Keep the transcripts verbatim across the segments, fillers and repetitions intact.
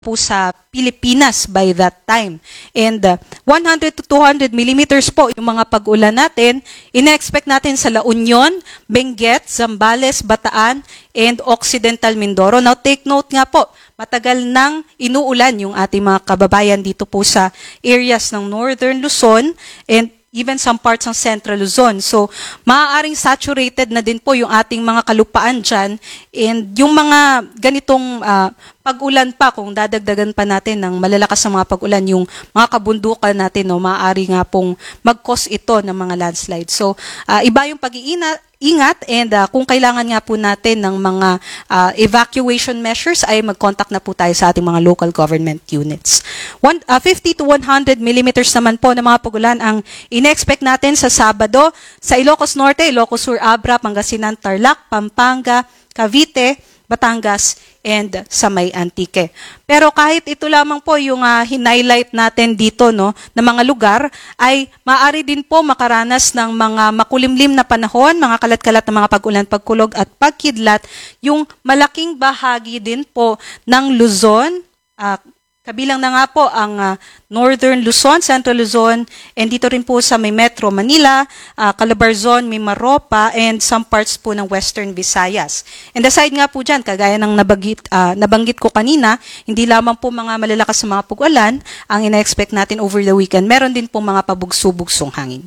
po sa Pilipinas by that time. And uh, one hundred to two hundred millimeters po yung mga pag-ulan natin. Ina-expect natin sa La Union, Benguet, Zambales, Bataan, and Occidental Mindoro. Now take note nga po, matagal nang inuulan yung ating mga kababayan dito po sa areas ng Northern Luzon and even some parts ng Central Luzon. So, maaaring saturated na din po yung ating mga kalupaan dyan. And yung mga ganitong uh, pag-ulan pa, kung dadagdagan pa natin ng malalakas na mga pag-ulan, yung mga kabundukan natin, no, maaari nga pong mag-cause ito ng mga landslide. So, uh, iba yung pag-iingat, ingat and uh, kung kailangan nga po natin ng mga uh, evacuation measures ay mag-contact na po tayo sa ating mga local government units. One, uh, fifty to one hundred millimeters naman po ng mga pagulan ang ine-expect natin sa Sabado sa Ilocos Norte, Ilocos Sur, Abra, Pangasinan, Tarlac, Pampanga, Cavite, Batangas, and sa may Antique. Pero kahit ito lamang po yung uh, hinighlight natin dito, no, na mga lugar, ay maaari din po makaranas ng mga makulimlim na panahon, mga kalat-kalat na mga pag-ulan, pagkulog at pagkidlat, yung malaking bahagi din po ng Luzon, uh, kabilang na nga po ang uh, Northern Luzon, Central Luzon, and dito rin po sa may Metro Manila, uh, Calabarzon, Mimaropa, and some parts po ng Western Visayas. And aside nga po dyan, kagaya ng nabanggit, uh, nabanggit ko kanina, hindi lamang po mga malalakas na mga pag-ulan ang ina-expect natin over the weekend, meron din po mga pabugso-bugsong hangin.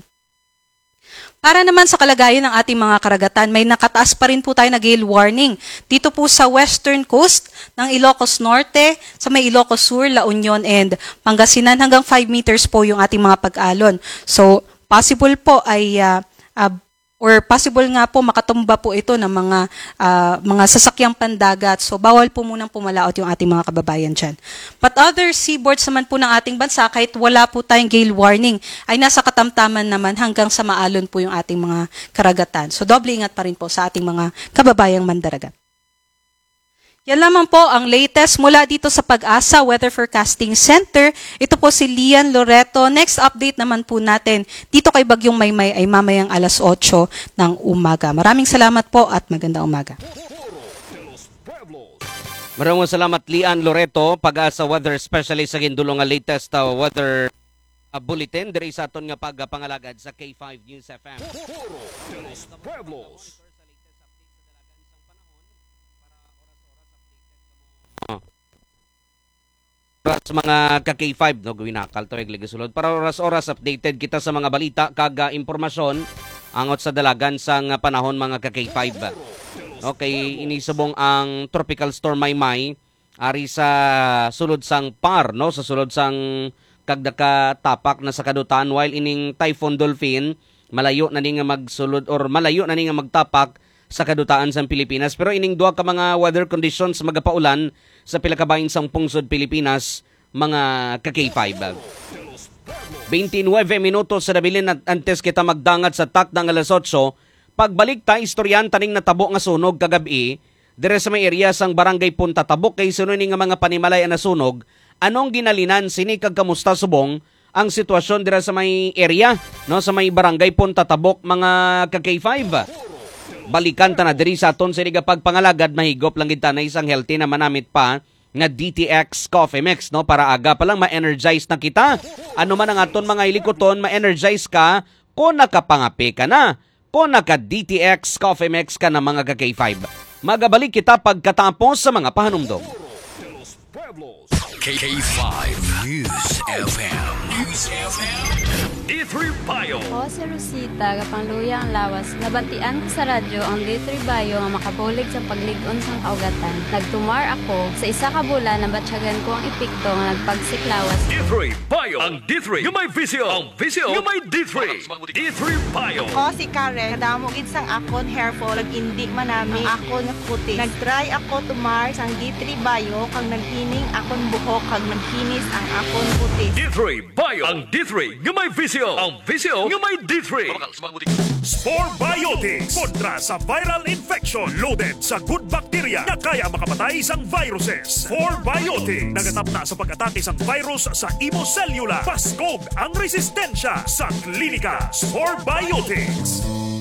Para naman sa kalagayan ng ating mga karagatan, may nakataas pa rin po tayo na gale warning. Dito po sa western coast ng Ilocos Norte, sa may Ilocos Sur, La Union, and Pangasinan, hanggang five meters po yung ating mga pag-alon. So, possible po ay, uh, uh, or possible nga po makatumba po ito ng mga, uh, mga sasakyang pandagat. So, bawal po munang pumalaot yung ating mga kababayan dyan. But other seaboards naman po ng ating bansa, kahit wala po tayong gale warning, ay nasa katamtaman naman hanggang sa maalon po yung ating mga karagatan. So, doble ingat pa rin po sa ating mga kababayang mandaragat. Yan lamang po ang latest mula dito sa Pag-asa Weather Forecasting Center. Ito po si Lian Loreto. Next update naman po natin dito kay Bagyong Maymay ay mamayang alas otso ng umaga. Maraming salamat po at magandang umaga. Maraming salamat Lian Loreto, Pag-asa Weather Specialist sa gindulong nga latest uh, weather uh, bulletin. Diri sa aton nga pagpangalagad sa K five News F M. Sa mga ka-K five, no, gawin nakal to, sulod. Para oras-oras updated kita sa mga balita, kaga impormasyon, angot sa dalagan sang panahon mga ka-K five. Okay, inisubong ang Tropical Storm Maymay, ari sa sulod sang par, no, sa sulod sang kagdaka tapak na sa kadutaan, while ining Typhoon Dolphin, malayo na ni nga magsulod, or malayo na ni nga magtapak sa kadutaan sa Pilipinas. Pero ining duha ka mga weather conditions magapaulan sa pila ka bahin sang pungsod Pilipinas, mga ka-K five. twenty-nine minutos sa nabilin at antes kita magdangat sa tak ng alas otso, pagbalik ta istoryan taning natabo nga sunog kagabi, dire sa may area sang barangay Punta Tabok kay suno ni nga mga panimalay na sunog, anong ginalinan sini kag kamusta subong ang sitwasyon dire sa may area, no, sa may barangay Punta Tabok mga ka-K five. Balikan ta na diri sa aton sa pagpangalagad, mahigop lang kita na isang healthy na manamit pa nga D T X Coffee Mix, no, para aga pa lang ma-energize na kita. Ano man ang aton mga ilikoton, ma-energize ka kung nakapangapi ka na, kung naka-D T X Coffee Mix ka na mga ka-K five. Magabalik kita pagkatapos sa mga pahanumdom. K five News F M. News F M. D three Bio. Ako si Rosita, kapangluya ang lawas. Nabantian ko sa radyo ang D three Bio nga makabulig sa pagligon sang kaugatan. Nagtumar ako sa isa ka bulan na batsyagan ko ang epekto nga nagpagsiklawas. D three Bio. Ang D three, yung may visio. Ang visio, yung may D three. D three Bio. Ako si Karen, kadamugid sang akon hair fall, nag-indi manami ang akon nga kutis. Nag-try ako tumar sang D three Bio, kang naghining akon buhok, kang naghinis ang akon kutis. D three Bio. Ang D three, yung may visio. Ang visio, yung may D three. Spore Biotics kontra sa viral infection, loaded sa good bacteria na kaya makapatay sang viruses. Spore Biotics nagatap na sa pag-atake sang virus sa imo cellula. Paskog ang resistensya sa klinika. Spore Biotics.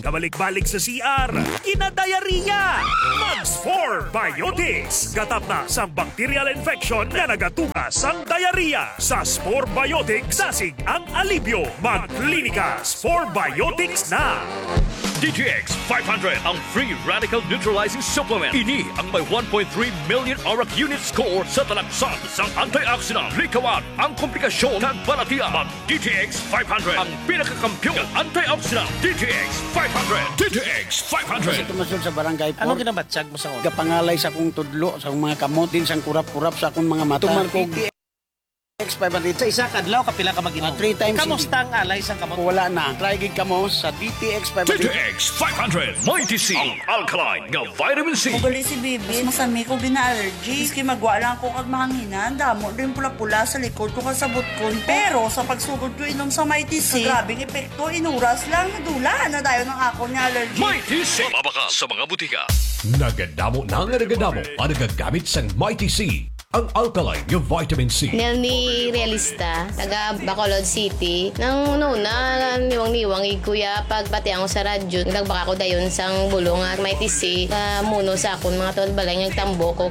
kabalik-balik sa C R, kinadayariya. Mags four Biotics, gatap na sang bacterial infection na nagatukas sang diarrhea. Sa Spore Biotics, sasig ang alibyo. Mag-klinika Spore Biotics na. D T X five hundred, ang free radical neutralizing supplement. Ini ang may one point three million auric unit score sa talaksan sang antioxidant. Likawan ang komplikasyon ng balatian. Mag D T X five hundred, ang pinakakampyong ng antioxidant. D T X five hundred. D T X five hundred. Kasi tumasod sa barangay Ano po. kinabatsag mo sa una? Kapangalay sa akong tudlo, sa akong mga kamot, din sa kurap-kurap sa akong mga mata. Tumar ko D T X five hundred. Sa isa kadlaw kapila ka mag-inom. Ah, three times Kamusta ang alay sa kamot? Wala na. Try gig kamo sa D T X five D T hundred. X five hundred, Mighty C, ang alkaline nga vitamin C. Ugali si Bibi, masami ko bina-allergy. Iski magwa lang ko kag mahanginan, damo rin pula-pula sa likod ko kasabot ko. Pero sa pagsugod ko inom sa Mighty C, grabing epekto, inuras lang, nadula na dayo ng ako niya allergy. Mighty C, mababaka sa mga butika. Nagadamo na nga nagadamo ang nagagamit sang Mighty C, ang alkaline yung vitamin C. Nelny Realista, taga Bacolod City. Nang una, niwang-niwang ikuya pagpati ako sa radyo. Nagbaka ko dayon sang bulong at Mighty C. Muno sa akong mga tol balay nagtambo ko.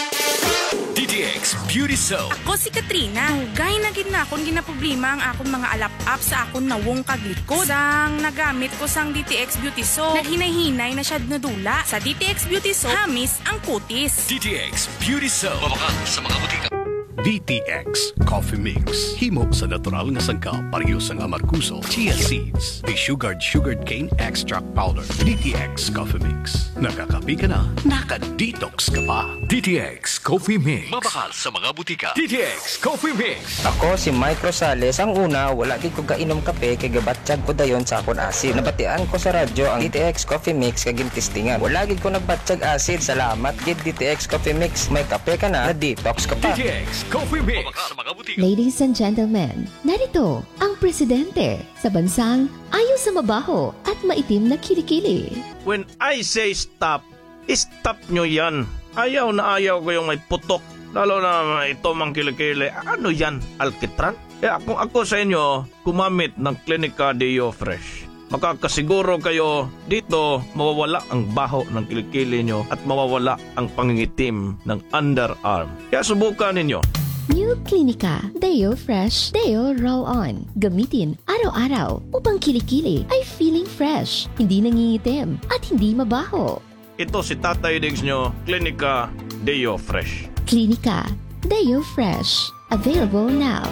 D T X Beauty Soap. Ako si Katrina. Gay na gid na akong ginaproblema ang akong mga alap-up sa akong nawong kaglikod. Sang nagamit ko sang D T X Beauty Soap, naghinay-hinay na siya nadula. Sa D T X Beauty Soap, hamis ang kutis. D T X Beauty Soap. Mababaka sa mga butika. D T X Coffee Mix. Himo sa natural nga sangkap pareho sang amarkuso, chia seeds, desugared sugared cane extract powder. D T X Coffee Mix. Nakakapi ka na, naka-detox ka pa. D T X Coffee Mix. Mabakal sa mga butika. D T X Coffee Mix. Ako si Mike Rosales. Ang una, wala gid ko kainom kape kay gabatsyag ko dayon sa akon acid. Nabatian ko sa radyo ang D T X Coffee Mix kay gintistingan. Wala gid ko nagbatsyag acid. Salamat gid D T X Coffee Mix. May kape ka na, na-detox ka pa. D T X Coffee Mix. Mabakal sa mga butika. Ladies and gentlemen, narito ang presidente sa bansang ayaw sa mabaho at maitim na kilikili. When I say stop, stop nyo yan. Ayaw na ayaw ko yung may putok. Lalo na ito mang kilikili. Ano yan? Alkitran? Eh kung ako sa inyo, gumamit ng Clinica Deo Fresh. Makakasiguro kayo dito mawawala ang baho ng kilikili nyo at mawawala ang pangingitim ng underarm. Kaya subukan ninyo. New Clinica Deo Fresh Deo Roll-On. Gamitin araw-araw upang kilikili ay feeling fresh, hindi nangingitim at hindi mabaho. Ito si Tatay Diggs nyo, Clinica Deo Fresh. Clinica Deo Fresh. Available now.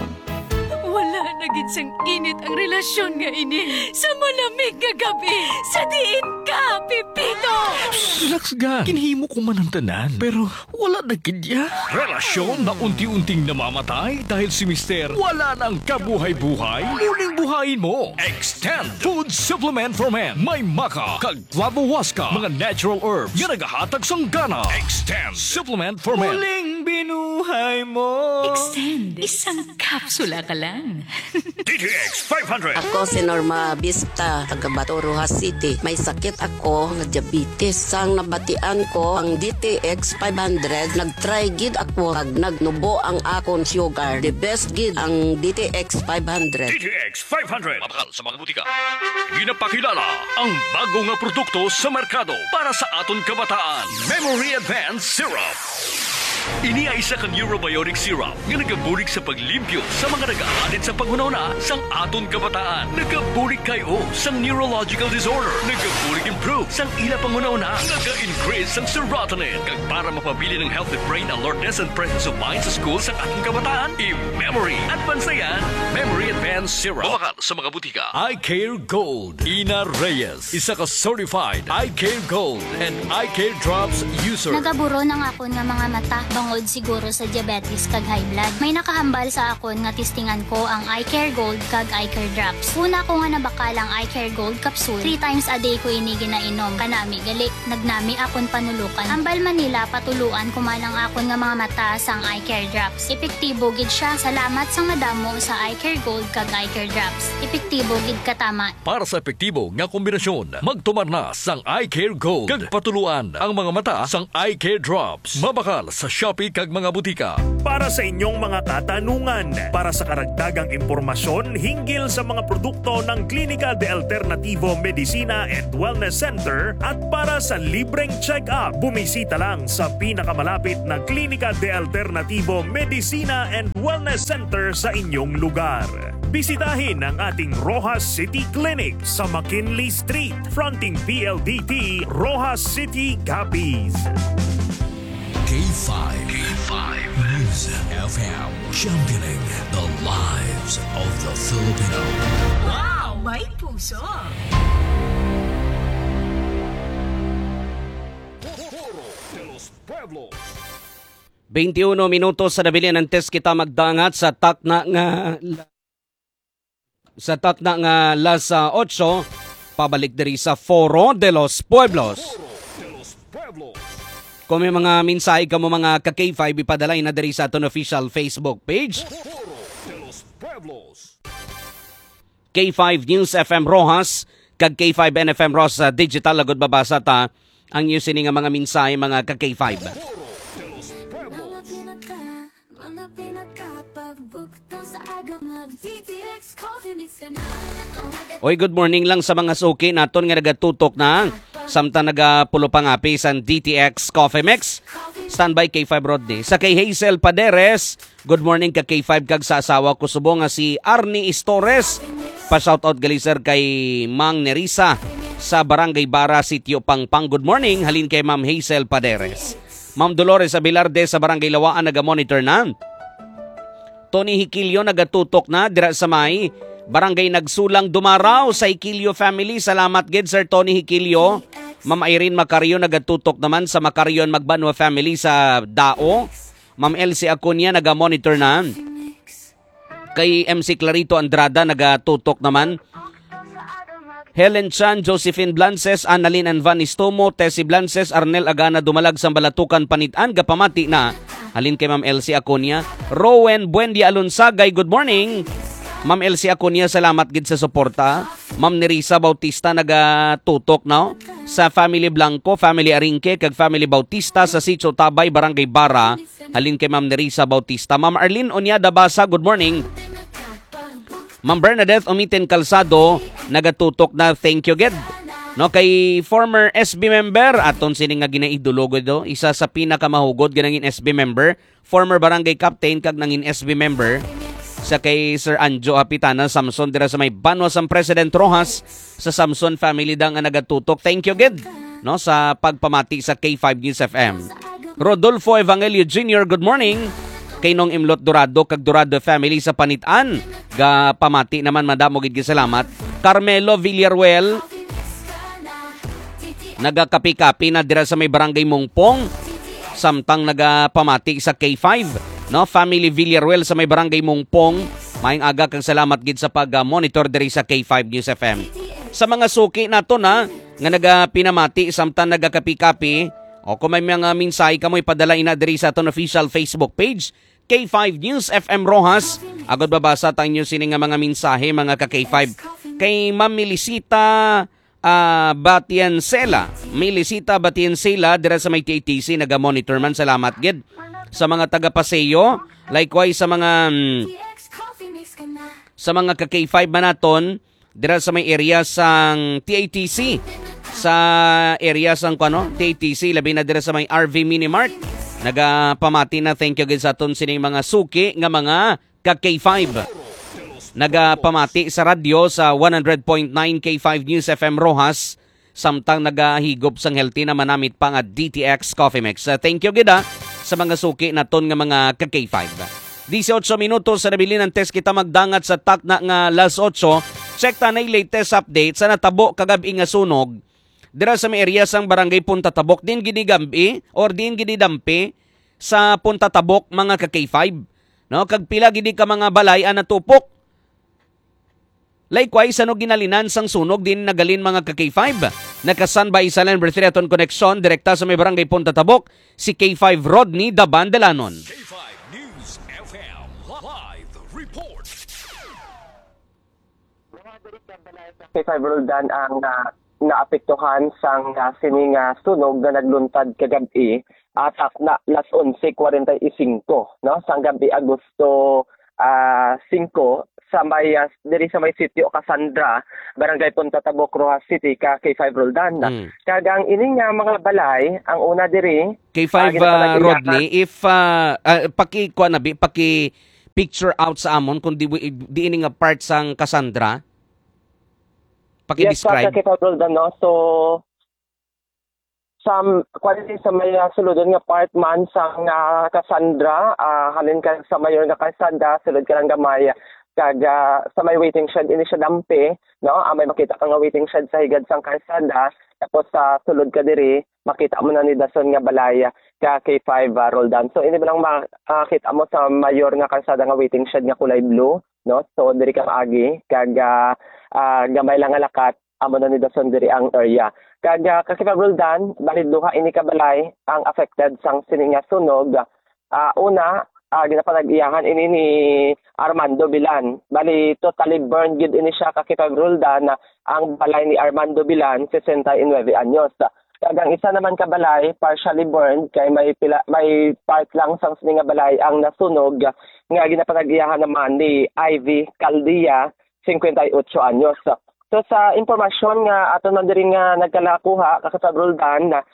Wala na gid sang init ang relasyon nga ini. Sa malamig nga gabi, sa diin ka, Pipito! Relax ga. Kinhimo ko man ang tanan. Pero wala na kidya. Relasyon na unti-unting namamatay dahil si Mister wala nang kabuhay-buhay. Muling buhayin mo. Extend Food Supplement for Men. May maka, kag flavowaska, mga natural herbs nga nagahatag sang gana. Extend Supplement for Men. Muling binuhay mo. Extend. Isang kapsula ka lang. D T X five hundred. Ako si Norma Vista, taga Batoruha City. May sakit ako nga diabetes. Sang nabatian ko ang D T X five hundred, nag-try gid ako kag nagnubo ang akon sugar. The best gid ang D T X five hundred. D T X five hundred. Mabakal sa mga butika. Ginapakilala ang bago nga produkto sa merkado para sa aton kabataan. Memory Advanced Syrup. Ini ay isa ka neurobiotic syrup nga nagabulig sa paglimpyo sa mga nag-aalit sa panghunahuna sang aton kabataan. Nagabulig kayo sang neurological disorder. Nagabulig improve sang ila panghunahuna. Naga-increase sang serotonin. Kag para mapabili ng healthy brain alertness and presence of mind sa school sa ating kabataan, i-memory at bansayan. Memory Advanced Syrup. Mabakal sa mga butika. I Care Gold. Ina Reyes. Isa ka certified I Care Gold and I Care Drops user. Nagaburo ng ako nga mga mata bangod siguro sa diabetes kag high blood. May nakahambal sa akon nga testingan ko ang I Care Gold kag I Care Drops. Una ko nga nabakalang I Care Gold capsule. Three times a day ko ini ginainom. Kanami gali, nagnami akon panulukan. Ambal Manila patuluan kumanang akon nga mga mata sang I Care Drops. Epektibo gid siya. Salamat sang madamo sa I Care Gold kag I Care Drops. Epektibo gid katama. Para sa epektibo nga kombinasyon, magtumar na sang I Care Gold. Kag patuluan ang mga mata sang I Care Drops. Mabakal sa Shopee kag mga butika. Para sa inyong mga katanungan, para sa karagdagang impormasyon hinggil sa mga produkto ng Klinika de Alternativo Medicina and Wellness Center at para sa libreng check-up, bumisita lang sa pinakamalapit na Klinika de Alternativo Medicina and Wellness Center sa inyong lugar. Bisitahin ang ating Rojas City Clinic sa McKinley Street, fronting P L D T, Rojas City, Capiz. K five. K five. News F M. Championing the lives of the Filipino. Wow! May puso! twenty-one minutos sa nabilian ng test kita magdangat sa takna nga sa takna nga las eight, pabalik diri sa Foro de los Pueblos. Kung may mga mensahe ka mo mga ka-K five, ipadalay na diri sa aton official Facebook page. K five News F M Rojas, kag K five N F M Rojas Digital, lagod babasa ta ang news ini nga mga mensahe mga ka-K five. Oy, good morning lang sa mga suki naton nga nagatutok na samtang nagapulo pangapi sa D T X Coffee Mix. Standby K five Rodney. Sa kay Hazel Paderes, good morning ka K five kag sa asawa ko subo nga si Arnie Istores. Pa-shoutout gali sir kay Mang Nerisa sa Barangay Bara, Sitio Pangpang. Good morning, halin kay Ma'am Hazel Paderes. Ma'am Dolores Abilarde sa Barangay Lawaan naga-monitor na. Tony Hikilio nagatutok na dira sa may Barangay Nagsulang Dumaraw sa Hikilio family. Salamat gid Sir Tony Hikilio. Ma'am Irene Macario nagatutok naman sa Macarion Magbanwa family sa Dao. Ma'am Elsie Acuña naga-monitor na. Kay M C Clarito Andrada nagatutok naman. Helen Chan, Josephine Blances, Annalyn Anvanistomo, Tessie Blances, Arnel Agana dumalag sa Balatukan Panitan, gapamati na. Halin kay Ma'am Elsie Acuña. Rowen Buendia Alonsagay, good morning. Ma'am Elsie Acuña, salamat gid sa suporta. Ma'am Nerisa Bautista nagatutok no sa Family Blanco, Family Arinque, kag Family Bautista sa Sitio Tabay, Barangay Bara. Halin kay Ma'am Nerisa Bautista. Ma'am Arlene Onyada Basa, good morning. Ma'am Bernadette Umiten Calzado nagatutok na thank you gid. No kay former S B member aton sining nga ginaidulogod do, isa sa pinakamahugod ganangin S B member, former barangay captain kag nangin S B member sa kay Sir Anjo Apitana Samson dira sa may Banwa San President Rojas sa Samson family dang nga nagatutok. Thank you gid no sa pagpamati sa K five News F M. Rodolfo Evangelio Junior, good morning. Kay Nong Imlot Dorado kag Dorado family sa Panitan, ga pamati naman madamo gid salamat. Carmelo Villaruel nagakapi-kapi na dira sa may Barangay Mungpong samtang nagapamati sa K five no family Villaruel sa may Barangay Mungpong. Maayong aga kag salamat gid sa pag-monitor diri sa K five News F M. Sa mga suki nato na nga nagapinamati samtang nagakapi-kapi o kung may mga mensahe ka mo ipadala ina diri sa aton official Facebook page K five News F M Rojas. Agad babasa tang news sini nga mga mensahe mga ka K five. Kay Ma'am Melisita uh, Batiancela. Melisita Batiancela dira sa may T A T C naga-monitor man. Salamat gid. Sa mga taga-Paseo, likewise sa mga um, sa mga ka K five manaton dira sa may area sang T A T C. Sa area sang kuno T A T C labi na dira sa may R V Mini Mart. Nagapamati na thank you gid sa aton sining mga suki nga mga ka K five. Nagapamati sa radyo sa one hundred point nine K five News F M Rojas samtang nagahigop sang healthy na manamit pa nga D T X Coffee Mix. Uh, thank you gid ah, sa mga suki naton nga mga ka K five. eighteen minutos sa nabili ng test kita magdangat sa takna nga las eight. Check ta na latest update sa natabo kagabi nga sunog dira sa may area sang Barangay Punta Tabok din ginigambi or din ginidampi sa Punta Tabok mga ka K five. No, kag pila gid ka mga balay ana tupok. Likewise, ano ginalinan sang sunog din nagalin mga ka K five. Naka-standby sa line three aton connection direkta sa may Barangay Punta Tabok si K five Rodney Daban Delanon. K five News F M live report. K five Roldan ang uh, naapektuhan sang uh, sining uh, sunog na nagluntad kagabi at na las onse kuwarenta y singko, no, sang gabi Agosto uh, singko sa may uh, diri sa may sitio Cassandra, Barangay Punta Tabok, Rojas City, ka K five Roldan. Mm. Kagang ini nga mga balay ang una diri K five uh, uh, Rodney, if uh, uh, paki kuha na bi paki picture out sa amon kung di, di ini nga part sang Cassandra. Paki-describe. Yes, sa K five Roldan, no. So sa quality sa may uh, sulodon nga part man sang uh, Cassandra, uh, halin ka sa mayor nga Cassandra, sulod ka lang gamay kag uh, sa may waiting shed ini siya dampi, no, uh, may makita ka nga waiting shed sa higad sang Cassandra, tapos sa uh, sulod ka diri makita mo na ni dason nga balay ka K five uh, Roldan. So ini lang makita uh, mo sa mayor nga Cassandra nga waiting shed nga kulay blue, no, so diri ka maagi kag uh, uh, gamay lang nga lakat amo na ni dason diri ang area. Kag uh, ka K five Roldan, balid duha ini ka balay ang affected sang sining nga sunog. Uh, una uh, ginapanag-iyahan ini ni Armando Bilan. Bali totally burned gid ini siya ka K five Roldan, ang balay ni Armando Bilan sesenta-nueve anyos. Kagang isa naman ka balay partially burned kay may pila, may part lang sang sining nga balay ang nasunog nga ginapanag-iyahan naman ni Ivy Caldia, cincuenta-ocho anyos. So sa impormasyon nga aton man diri nga nagkalakuha ka K five Roldan, na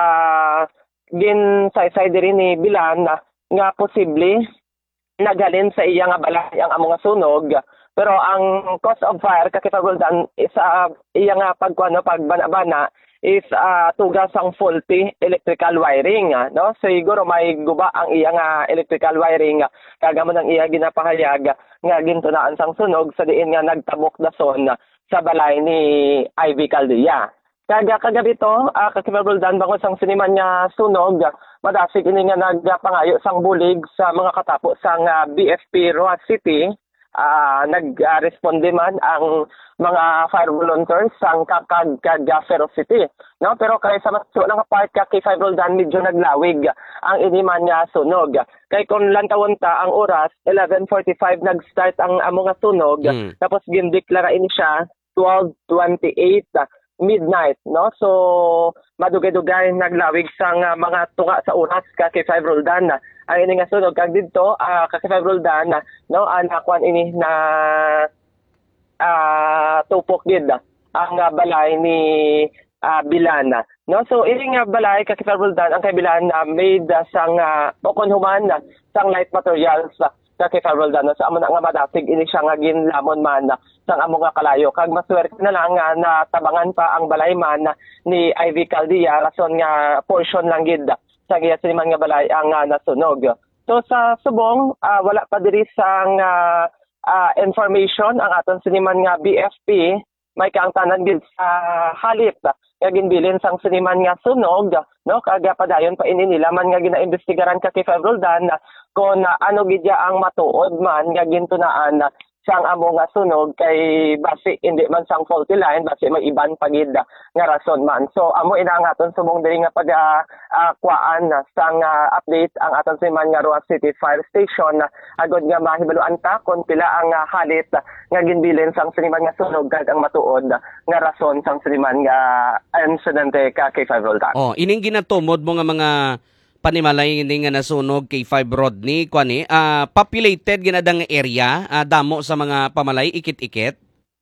uh, gin say-say diri ni Bilan na nga posible naghalin sa iya nga balay ang among nga sunog, pero ang cause of fire ka K five Roldan isa iya nga pagkuano pagbana-bana is uh, tugas ang faulty electrical wiring, uh, no, siguro may guba ang iya nga electrical wiring, uh, kagamo nang iya ginapahayag nga gintunaan sang sunog sa diin nga nagtabok dason uh, sa balay ni Ivy Caldia. Kaga kagabi to, uh, ka K five Roldan bangod sang siniman nga sunog, madasig ini nga nagpangayo sang bulig sa mga katapo sang uh, B F P Rojas City. Uh, nag-responde man ang mga fire volunteers sang Kakag kag Ferro City, no, pero kay sa maso lang part ka K five Roldan medyo naglawig ang iniman nga sunog. Kay kung lantawon ta ang oras eleven forty-five nag-start ang amo nga sunog, mm. tapos gindeklara ini siya twelve twenty-eight midnight, no, so madugay-dugay naglawig sang uh, mga tunga sa oras ka K five Roldan. Ang ini nga sunog kag didto uh, ka K five Roldan, no, anakuan ini na uh, tupok gid ang uh, balay ni uh, Bilan, no. So ini nga balay ka K five Roldan ang kay Bilan uh, made uh, sang uh, okon human uh, sang light materials uh, ka K five Roldan, no. So amo na nga madasig ini siya nga ginlamon man uh, sang amo nga kalayo kag maswerte na lang nga uh, natabangan pa ang balay man uh, ni Ivy Caldia, rason nga portion lang gid uh, sa giya siniman nga balay ang uh, nasunog. So sa subong uh, wala pa diri sang uh, uh, information ang aton siniman nga B F P, may kaangtanan gid sa halip nga ginbilin sang siniman nga sunog, no, kaga padayon pa ini nila man nga ginaimbestigaran ka K five Roldan kung uh, ano gid ang matuod man nga gintunaan uh, sang amo nga sunog kay basi hindi man sang faulty line, basi may iban pagid nga rason man. So amo ina nga aton subong diri nga pag uh, uh, kuan uh, sang uh, update ang aton siman nga Rojas City Fire Station uh, agod nga mahibaluan ta kung pila ang uh, halit uh, nga ginbilin sang siniman nga sunog kag ang matuod uh, nga rason sang siniman nga insidente ka K five Roldan. Oh, ining ginatumod mo nga mga panimalay ini nga nasunog K five Rodney kwani uh, populated ginadang area, uh, damo sa mga pamalay ikit-ikit.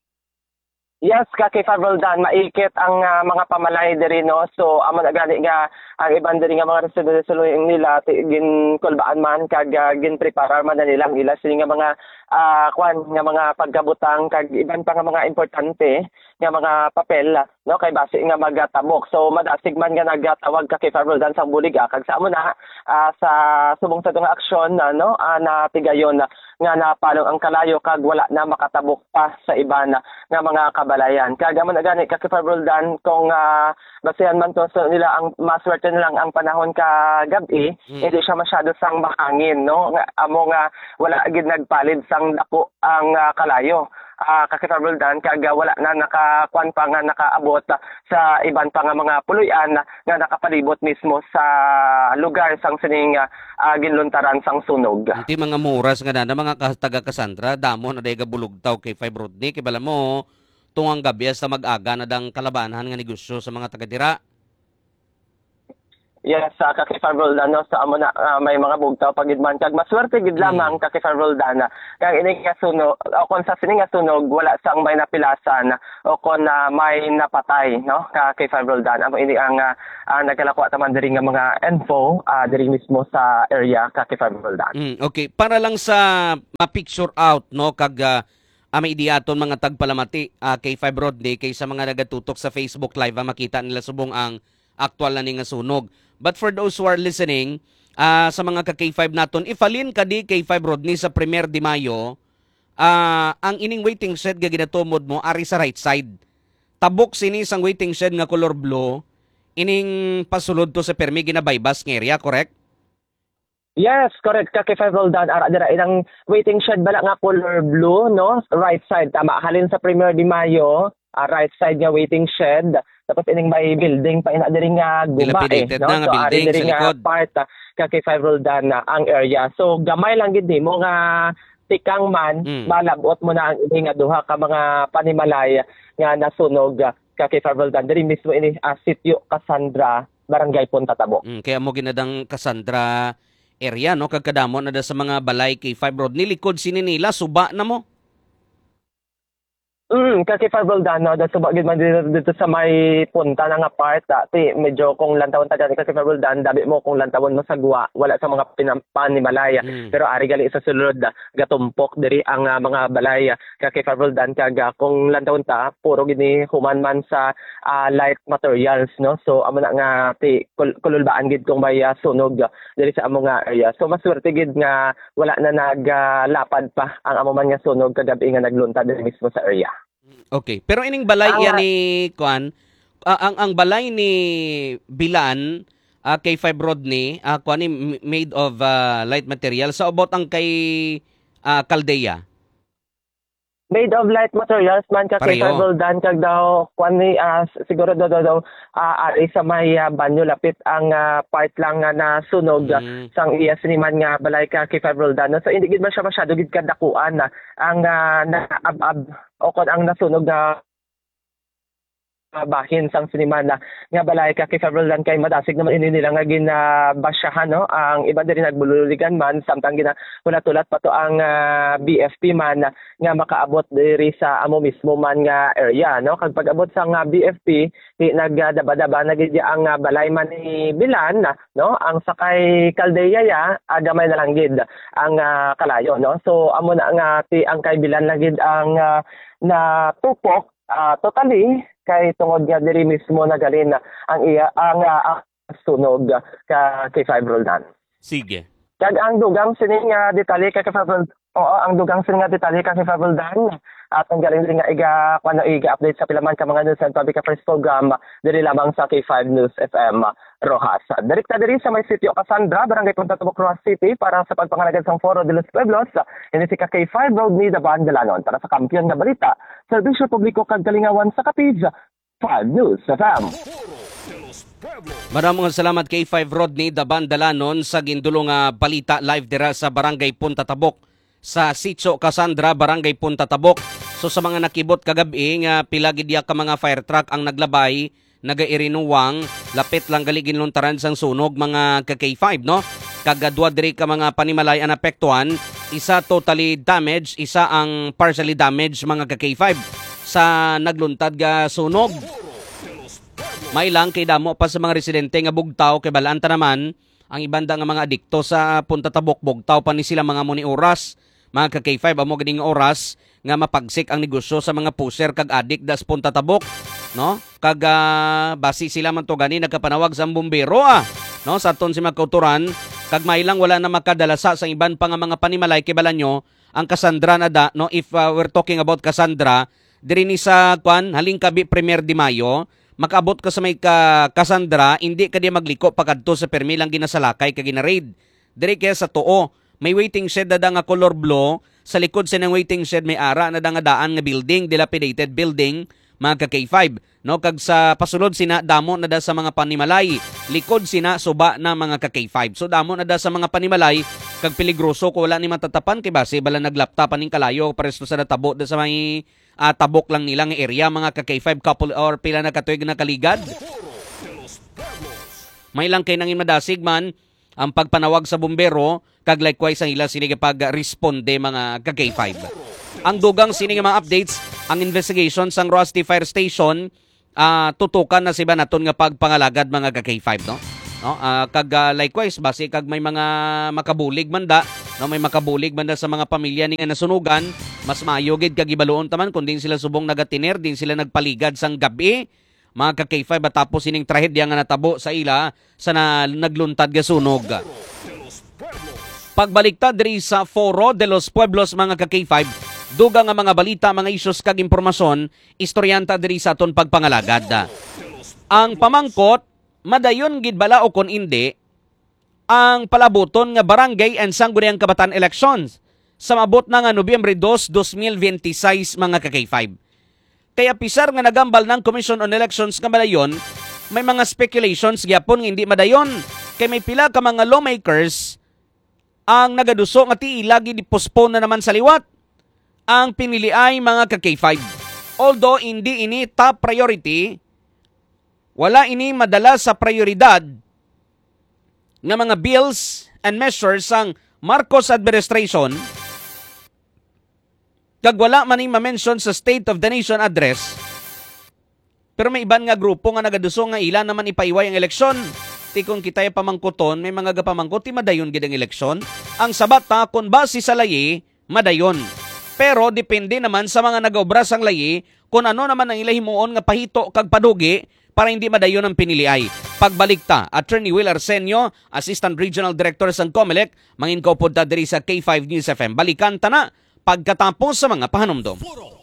Yes, ka K five Roldan, maikit ang uh, mga pamalay diri, no. So amo na gani nga ang iban diri nga mga residents nila gin kulbaan man kag uh, gin prepare man na nila ila sila nga mga uh, kwan nga mga pagkabutang kag iban pa nga mga importante nga mga papel, no, kay base nga magatabok. So madasig man nga nagatawag ka K five Roldan sa bulig ah, kag sa amo na uh, sa subong sa nga aksyon uh, no uh, na tigayon uh, nga napalong ang kalayo kag wala na makatabok pa sa iban uh, nga mga kabalayan. Kag amo na gani ka K five Roldan kung uh, basehan man to so nila ang maswerte nilang ang panahon ka gabi, mm. hindi siya masyado sang mahangin, no, nga amo nga wala gid nagpalid sang dako ang uh, kalayo. Uh, ka K five Roldan kag wala na nakakuan pa nga nakaabot uh, sa iban pa nga mga puluyan uh, nga nakapalibot mismo sa lugar sang sining uh, uh, ginluntaran sang sunog. Iti mga muras nga na mga taga Cassandra damo na day gabulugtaw K five Rodney kay bala mo tungang gabi sa mag-aga na dang kalabanan nga negosyo sa mga taga-dira. Yes, sa uh, Kaki Roldan, no, sa amo na uh, may mga bugtaw pagidman kag maswerte gid lamang mm. Kaki Roldan kag ini nga sunog o kon sa sini nga sunog wala sang may napilasan o kon na uh, may napatay, no, Kaki Roldan. Amo ini ang uh, uh, nagkalako taman diri nga mga info uh, diri mismo sa area Kaki Roldan. Mm, okay, para lang sa ma-picture out, no, kag uh, amay idiaton mga tagpalamati uh, kay Five Rodney kay sa mga nagatutok sa Facebook Live uh, makita nila subong ang aktual na ni nga sunog. But for those who are listening, uh, sa mga ka-K five naton, ifalin ka di K five Rodney sa Premier de Mayo, uh, ang ining waiting shed nga ginatumod mo, ari sa right side. Tabok sini sang waiting shed nga color blue, ining pasulod to sa Permi ginabaybas ng area, correct? Yes, correct. Kaki five Roldan, ara dira ilang waiting shed bala nga color blue, no? Right side, tama. Halin sa Premier de Mayo, uh, right side nga waiting shed. Tapos ining may building pa ina diri nga guba eh, no? Na nga So building ari diri sa nga likod. part uh, Kaki five Roldan uh, ang area. So gamay lang gid mo nga tikang man Mm. malabot mo na ang ini nga duha ka mga panimalay nga nasunog uh, Kaki five Roldan diri mismo ini uh, sitio Cassandra, Barangay Punta Tabok. Mm, kaya mo ginadang Cassandra area, no, kagkadamo na da sa mga balay K five Rodney, likod sini nila suba na mo. Mm, kasi five Roldan, no, dahil subagid man dito, dito sa may punta na nga part, ti medyo kung lantawon taga kasi five Roldan, dabi mo kung lantawon mo sa guwa, wala sa mga pinampan ni Malaya. Mm. Pero ari gali sa sulod, ah, gatumpok diri ang ah, mga balay, kasi five Roldan, kaga kung lantawon ta, puro gini human man sa ah, light materials, no? So, amo na nga, ti kul kululbaan gid kung may ah, sunog ah, diri sa amo nga area. So, maswerte gid nga wala na naglapad pa ang amo man nga sunog kagabi nga nagluntad diri mismo sa area. Okay, pero ining balay Ang- yan ni Kuan, ah, ang ang balay ni Bilan uh, kay Five Rodney, uh, Kuan ni m- made of ah, light material sa ubot ang kay ah, Caldea. Made of light materials man ka kay Pareho. Roldan kag daw kwan ni ah, siguro daw daw, daw ah, ari sa may ah, banyo lapit ang ah, part lang nga na sunog ah, Mm. sang iya siniman nga balay ka kay Roldan. So hindi gid man siya masyado gid kadakuan na ang ah, naabab o kon ang nasunog na ah, bahin sang siniman na nga balay ka kay Roldan kay madasig naman ini nila nga ginabasyahan, no, ang iba diri nagbululigan man samtang gina tulat pa to ang ah, B F P man na nga makaabot diri sa amo mismo man nga area, no, kag pag-abot sa nga B F P di nagdaba-daba na gid ang ah, balay man ni Bilan, no, ang sakay Caldea ya agamay na lang gid ang ah, kalayo, no. So amo na nga ti ang kay Bilan lang gid ang ah, na tupok ah, totally kay tungod nga diri mismo nagalin na ang iya ang ah, sunog ah, ka kay Five Roldan. Sige. Kag ang dugang sini nga detalye kay Five Roldan. Oo, ang dugang sini nga detalye kay Five Roldan. At ang galing din nga iga kuno iga-update sa pilaman ka mga news and public affairs program diri lamang sa K five News F M Rojas. Direkta diri sa may sitio Cassandra, Barangay Punta Tabok, Rojas City para sa pagpangalagad sang Foro de los Pueblos. Ini si K five Rodney Daban Dalanon para sa kampiyon nga balita. Serbisyo publiko kag kalingawan sa kapij five News F M. Maraming salamat kay Five Rodney Daban Dalanon sa gindulong nga balita live dira sa Barangay Punta Tabok sa Sitio Cassandra, Barangay Punta Tabok. So sa mga nakibot kagabi nga pila gid ya ka mga fire truck ang naglabay, nagairinuwang, lapit lang gali ginluntaran sang sunog mga ka K five, no? Kagadwa diri ka mga panimalay ang apektuhan, isa totally damaged, isa ang partially damaged mga ka K five sa nagluntad ga sunog. May lang kay damo pa sa mga residente nga bugtaw kay balanta naman ang ibanda nga mga adikto sa Punta Tabok bugtaw pa ni sila mga muni oras. Mga ka K five amo ganing oras nga mapagsik ang negosyo sa mga puser kag adik das Punta Tabok, no? Kag uh, basi sila man to gani nagkapanawag sa bombero ah, no? Sa aton si magkauturan kag may lang wala na makadalasa sa iban pa nga mga panimalay kay balanyo ang Cassandra na da, no? If uh, we're talking about Cassandra, diri ni sa kwan haling kabi Premier de Mayo, makaabot ka sa may ka Cassandra, hindi ka di magliko pagadto sa permi lang ginasalakay kag gina-raid. Diri kaya sa tuo, may waiting shed na da nga color blue, sa likod sa nang waiting shed may ara na da nga daan nga building, dilapidated building, mga ka K five. No, kag sa pasulod sina damo na da sa mga panimalay, likod sina suba na mga ka K five. So damo na da sa mga panimalay kag peligroso ko wala ni matatapan kay base bala naglaptapan ning kalayo paresto sa natabo da sa may uh, tabok lang nilang area mga ka K five couple or pila na katuig na kaligad. May lang kay nangin madasig man ang pagpanawag sa bumbero kag likewise ang ila sini pag-responde mga ka K five. Ang dugang sini mga updates ang investigation sang Roasti Fire Station uh, tutukan na siba naton nga pagpangalagad mga ka K five no. No, uh, kag uh, likewise base kag may mga makabulig manda, no, may makabulig manda sa mga pamilya ni nasunugan, mas maayo gid kag ibaluon taman kun din sila subong nagatiner, din sila nagpaligad sang gabi mga ka K five tapos ining trahedya nga natabo sa ila sa na, nagluntad nga sunog. Pagbaliktad diri sa Foro de los Pueblos mga ka K five, duga nga mga balita, mga issues kag impormasyon, istoryanta diri sa aton pagpangalagad. Ang pamangkot madayon gid bala o kon indi ang palabuton nga barangay and sangguniang kabataan elections sa mabot na nga Nobyembre dos, dos mil twenty-six mga ka K five. Kaya pisar nga nagambal ng Commission on Elections nga madayon, may mga speculations gyapon nga hindi madayon kay may pila ka mga lawmakers ang nagaduso nga ti lagi di-postpone na naman sa liwat ang pinili ay mga ka K five. Although hindi ini top priority, wala ini madala sa prioridad ng mga bills and measures ang Marcos administration kag wala man ma mention sa State of the Nation address. Pero may iban nga grupo nga nagaduso nga ila naman ipaiway ang eleksyon. Ti kung kitay pamangkuton, may mga gapamangkot ti madayon gid ang eleksyon. Ang sabat ta kun base sa layi, madayon. Pero depende naman sa mga nagaobra sang layi kung ano naman ang ilahimuon nga pahito kag padugi para hindi madayon ang piniliay. Pagbalikta, Attorney Will Arsenio, Assistant Regional Director sang Comelec, mangin ko po diri sa K five News F M. Balikan ta na pagkatapos sa mga pahanumdom.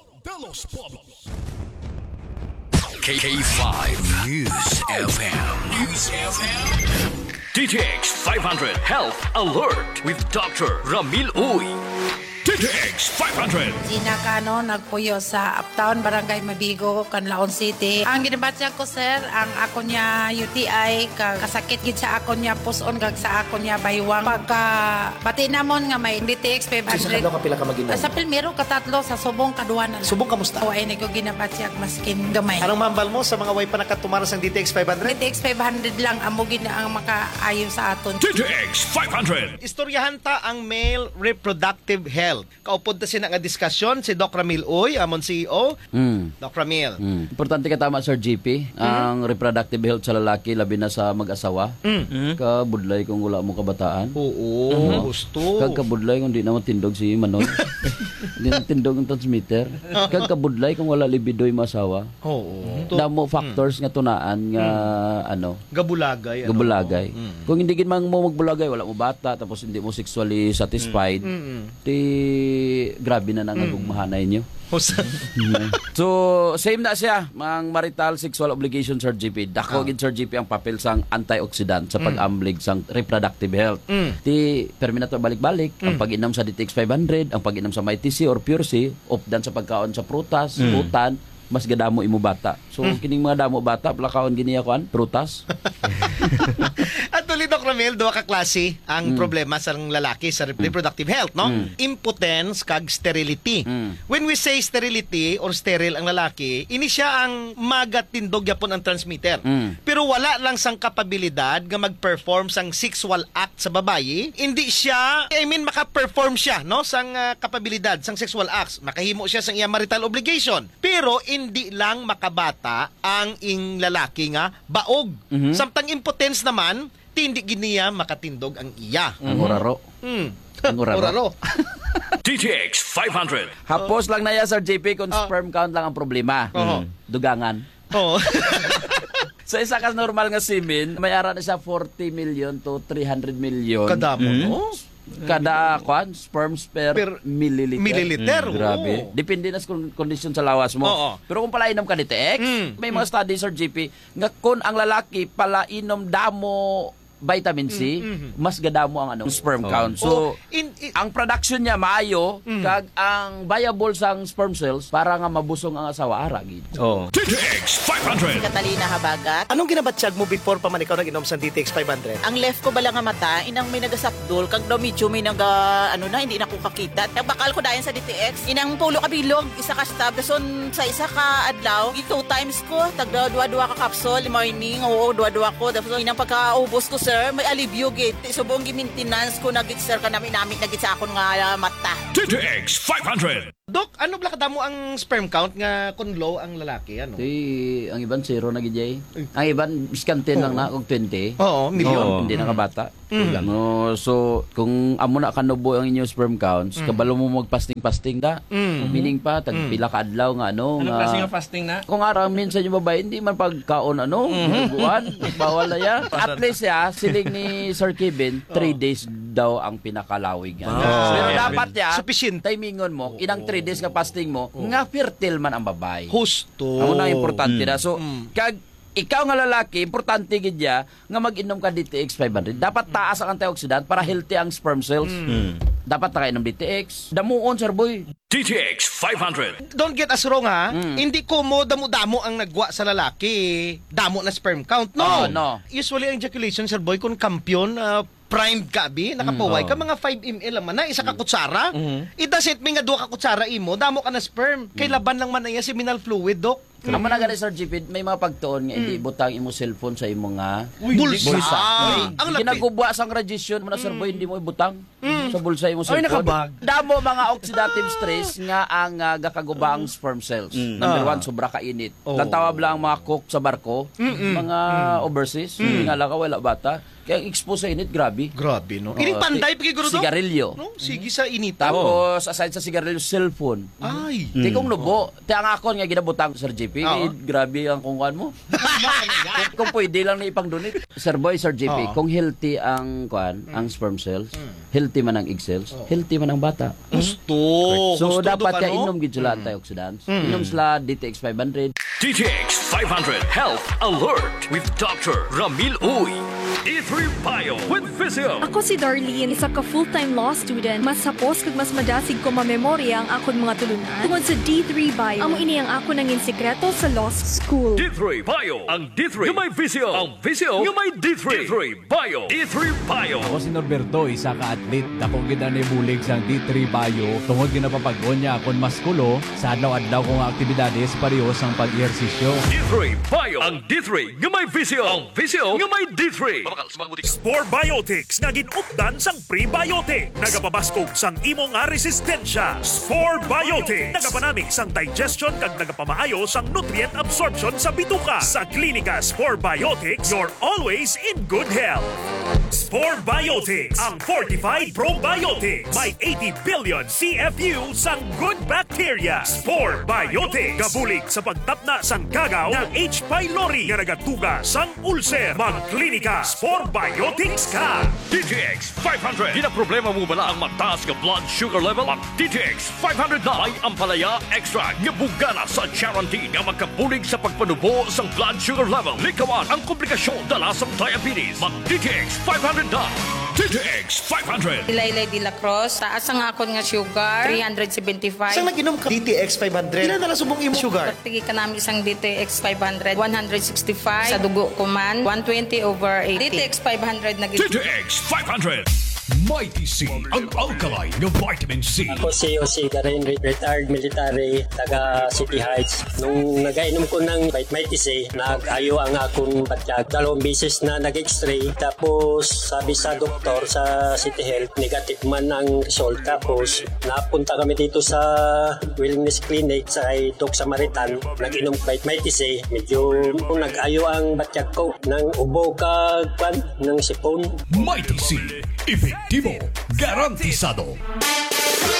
K five News F M. News F M. D T X five hundred Health Alert with Doctor Ramil Uy. D T X five hundred. Gina Cano, nagpuyo sa Uptown, Barangay Mabigo, Canlaon City. Ang ginabatya ko, sir, ang ako niya U T I, kag kasakit gid sa ako niya puson, kag sa ako niya baywang. Pagka bati namon nga may D T X five hundred. Sa ka pila ka maginom? Sa Pilmero, katatlo, sa Subong, kaduwa na lang. Subong, kamusta? O, ay, ko ginabatya, maskin gamay. Anong mambal mo sa mga way pa nakatumaras ng D T X five hundred? D T X five hundred lang, amugin na ang makaayon sa aton. D T X five hundred. Istoryahan ta ang male reproductive health. Kaupod ta sina nga diskusyon si Doc Ramil Uy, amon C E O. Mm. Doc Ramil. Mm. Importante ka tama, Sir G P. Mm-hmm. Ang reproductive health sa lalaki, labi na sa mag-asawa. Mm-hmm. Kabudlay kung wala mo kabataan. Oo, uh-huh. gusto. Kagkabudlay kung di na matindog si Manoy. Hindi na tindog ang transmitter. Kagkabudlay kung wala libido yung masawa. Oo. Damo factors mm. nga tunaan nga mm. ano. Gabulagay. Gabulagay. Ano? Mm. Kung hindi gid man mo magbulagay, wala mo bata, tapos hindi mo sexually satisfied, mm. ti grabe na nangagugmahanay niyo. So, same na siya, mang marital sexual obligation, Sir G P. Dako, oh. gid Sir G P ang papel sang antioxidant sa pag-amblig sang reproductive health. Mm. Ti, perminato balik-balik, mm. ang pag-inom sa D T X five hundred, ang pag-inom sa Mighty C or Pure C, opdan sa pagkaon sa prutas, mm. utan, mas gadamo imo bata. So, mm. kining mga damo bata, plakaon giniya kuan, prutas. At tuloy, Doc Ramil, duha ka klase ang mm. problema sa lalaki sa reproductive mm. health, no? Mm. Impotence kag sterility. Mm. When we say sterility or sterile ang lalaki, ini siya ang magatindog yapon ang transmitter. Mm. Pero wala lang sang kapabilidad nga mag-perform sang sexual act sa babayi. Hindi siya, I mean, maka-perform siya, no? Sang uh, kapabilidad, sang sexual acts. Makahimo siya sang iya marital obligation. Pero hindi lang makabata ang ing lalaki nga baog. Mm-hmm. Samtang impotence naman, hindi giniya makatindog ang iya. Ang oraro. Mm. Ang oraro. D T X five hundred. Hapos lang na ya, Sir J P, kung uh, sperm count lang ang problema. Uh-huh. Dugangan. Oo. Sa isa ka normal nga semen, may ara na siya forty million to three hundred million. Kadamo, mm-hmm. no? Kada kwan, sperms per, per milliliter. Milliliter, mm, grabe. Oh. Depende na sa kondisyon sa lawas mo. Oh, oh. Pero kung palainom ka D T X, mm. may mga studies, Sir G P, nga kung ang lalaki palainom damo vitamin C, Mm-hmm. mas gadamo ang ano, sperm count. So, Oh, in- in- ang production niya maayo, kag ang viable sang sperm cells para nga mabusong ang asawa ara gid. Oh. D T X five hundred. Catalina Habagat. Anong ginabatsyag mo before pa man ikaw nag-inom sa D T X five hundred? Ang left ko bala nga mata, inang may nagasapdol, kag daw medyo may naga, ano na, hindi na ko kakita. Kag bakal ko dayon sa D T X, inang pulo ka bilog, isa ka stab, dason sa isa ka adlaw, two times ko, tag dua-dua ka capsule, morning, oo, dua-dua ko. Dason inang pagkaubos ko, sir, may alivio gid. Subong gi-maintenance ko nagit sir ka namin namin nagit sa akon nga mata. D T X five hundred. Dok, ano bala kadamo ang sperm count nga kun low ang lalaki, ano? Di, ang iban zero na gid. Ang iban iskan ten lang na og twenty. Oo, milyon. Hindi na kabata. Mm. No, so kung amo na kanubo ang inyong sperm counts, Mm. kabalo mo magpasting-pasting da. Mm. Meaning pa tag Mm. pila ka adlaw nga ano Ano nga. klase nga fasting na? Kung araw minsan yung babae hindi man pagkaon ano, buwan, bawal na ya. At least ya, siling ni Sir Kevin, three days daw ang pinakalawig nga. Oh. Pero Yeah. dapat ya, Sufficient. timingon mo, inang three days nga fasting mo, nga fertile man ang babae. Husto. Amo na importante Mm. na. So, kag ikaw nga lalaki, importante gid ya nga mag-inom ka D T X five hundred. Dapat taas ang antioxidant para healthy ang sperm cells. Dapat ta kainom D T X. Damuon, sir boy. D T X five hundred. Don't get us wrong ha. Hindi ko mo damo-damo ang nagwa sa lalaki. Damo na sperm count. No. Oh, no. Usually ang ejaculation, sir boy, kung kampiyon, uh, primed ka, bi, nakapaway Mm, ka, oh. mga five milliliters naman na, isa ka kutsara. It doesn't mean nga duha ka kutsara imo, damo ka na sperm. Kay laban lang man na yung seminal fluid, dok. Amo na gani Sir G P, may mga pagtuon nga hindi butang imo cellphone sa imo nga Bulsa. bulsa. Ah, ang lapi- Ginagubwa sang radiation mo na sir boy, hindi mo ibutang sa bulsa imo Ay, cellphone. nakabag. Damo mga oxidative stress nga ang uh, gakaguba ang sperm cells. Number one, sobra ka init. Oh. Tantawab lang ang mga cook sa barko, mga overseas, hindi nga lang ka wala bata. Kaya expose sa init, grabe. Grabe, no? Oo, Ining panday, ti- pagiguro, Dok? Sigarilyo. No? Sige sa inita. Tapos, aside sa sigarilyo, cellphone. Ay. Ti kung nubo, ti ang akon nga ginabutang Sir J P, Oo. eh, grabe ang kungkuan mo. kung, kung pwede lang na ipang-donate. Sir Boy, Sir J P, Oo. kung healthy ang kuan, ang sperm cells, healthy man ang egg cells, healthy man ang bata. Gusto. So, Gusto, dapat Dok, ka ano? inom gid sila antioxidants. Mm. Inom sila D T X five hundred. D T X five hundred Health Alert with Doctor Ramil Uy. D three Bio with Physio. Ako si Darlene, isa ka full-time law student. Mas sapos kag mas madasig ko mamemorya ang akon mga tulunan. Tungod sa D three Bio, amo ini ang ako nangin sekreto sa law school. D three Bio. Ang D three nga may Physio. Ang Physio nga may D three. D three Bio. D three Bio. Ako si Norberto, isa ka atlet. Dako gid ani bulig sa D three Bio. Tungod ginapapag-on niya akon maskulo sa adlaw-adlaw kong aktibidades parehas ang pag-ehersisyo. D three Bio. Ang D three nga may Physio. Ang Physio nga may D three. Spore Biotics nga ginupdan sang prebiotic. Nagapabaskog sang imo nga resistensya. Spore Biotics. Nagapanamig sang digestion kag nagapamaayo sang nutrient absorption sa bituka. Sa klinika Spore Biotics, you're always in good health. Spore Biotics, ang fortified probiotics. May eighty billion C F U sang good bacteria. Spore Biotics. Gabulig sa pagtapna sang kagaw ng H. pylori nga nagatuga sang ulcer. Magklinika Spore Biotics ka. D T X five hundred. Di na problema mo bala ang mataas nga blood sugar level? Ang D T X five hundred na ay ampalaya extra nga bugana sa guarantee nga magkabulig sa pagpanubo sang blood sugar level. Likawan ang komplikasyon dala sa diabetes. Mag D T X five hundred na. D T X five hundred. Ilaylay de la Cruz, taas ang akon nga sugar, three seventy-five. Saan nag-inom ka? D T X five hundred. Ilan na subong imo sugar? Pagtigi ka namin isang D T X five hundred, one sixty-five. Sa dugo ko man, one twenty over eighty. D T X five hundred na D T X five hundred. Mighty C, ang alkaline ng vitamin C. Ako si Jose Garin, retired military, taga City Heights. Nung nagainom ko ng Mighty C, nag-ayo ang akong batyag. Dalawang beses na nag-x-ray. Tapos sabi sa doktor sa City Health, negative man ang result. Tapos napunta kami dito sa Wellness Clinic sa Doc Samaritan. Nag-inom Mighty C. Medyo nag-ayo ang batyag ko ng ubo ka, kwan, ng sipon. Mighty C, efektibo, garantisado.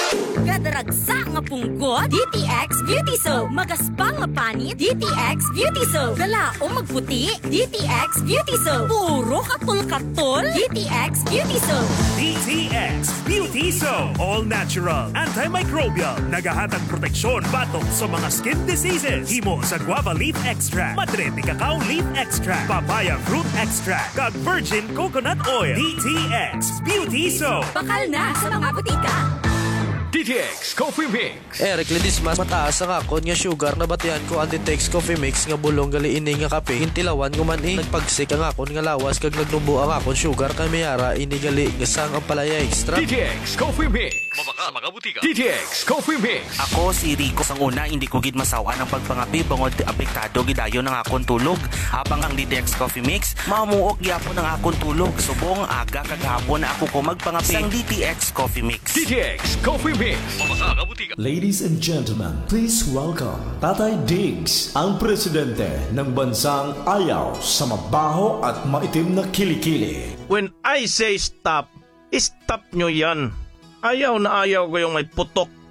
Magadaragsa nga punggot, D T X Beauty Soap. Magaspang nga panit, D T X Beauty Soap. Galaong magputi, D T X Beauty Soap. Puro katul-katul, D T X Beauty Soap. D T X Beauty Soap. All natural, antimicrobial, nagahatag proteksyon batok sa mga skin diseases. Himo sa guava leaf extract, madre ni cacao leaf extract, papaya fruit extract, kag virgin coconut oil. D T X Beauty Soap. Bakal na sa mga butika. D T X Coffee Mix. Eric Ledismas, mataas ang akon nga sugar na batian ko ang D T X Coffee Mix nga bulong gali ini nga kape. Hintilawan guman eh. Nagpagsik ang akon nga lawas kag nagnubo ang akon sugar kay mayara ini gali nga sang ang palaya extra. D T X Coffee Mix. Mabaka mga butika. D T X Coffee Mix. Ako si Rico sang una hindi ko gid masawa ang pagpangapi bangod apektado gidayo ng akon tulog. Habang ang D T X Coffee Mix mamuok gyapon ang akon tulog. Subong aga kag hapon na ako ko magpangapi sang D T X Coffee Mix. D T X Coffee Mix. Ladies and gentlemen, please welcome Tatay Diggs, ang presidente ng bansang ayaw sa mabaho at maitim na kilikili. When I say stop, stop nyo yan. Ayaw na ayaw ko yung may putok